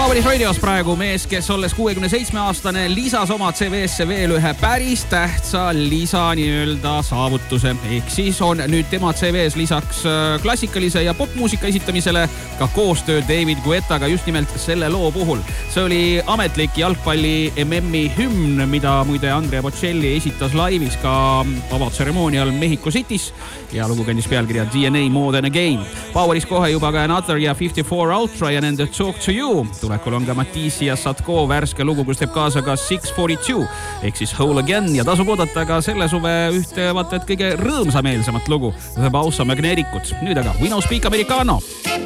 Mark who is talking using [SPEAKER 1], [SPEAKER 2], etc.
[SPEAKER 1] Poweris Radios praegu mees, kes olles 67-aastane, lisas oma CV-sse veel ühe päris tähtsa lisa nii-öelda saavutuse. Ehk siis on nüüd tema CV-s lisaks klassikalise ja popmuusika esitamisele ka koostöö David Guettaga just nimelt selle loo puhul. See oli ametlik jalgpalli MM-i hümn, mida muide Andrea Bocelli esitas laivis ka avatseremoonial Mexico City's ja lugu kandis pealkirja DNA More Than a Game. Poweris kohe juba ka Another ja 54 Ultra ja nende Talk to You. Tulekul on ka Matisse ja Satko värske lugu, kus teeb kaasa ka 642 ehk siis Whole Again ja tasub oodata ka selle suve ühte vaata et kõige rõõmsameelsemat lugu, Bausa Magneticut. Nüüd aga We No Speak Americano.